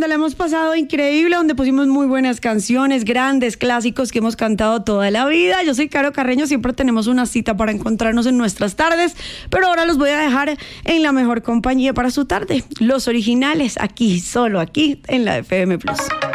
donde la hemos pasado increíble, donde pusimos muy buenas canciones, grandes clásicos que hemos cantado toda la vida. Yo soy Caro Carreño, siempre tenemos una cita para encontrarnos en nuestras tardes, pero ahora los voy a dejar en la mejor compañía para su tarde, los originales, aquí, solo aquí, en la FM Plus.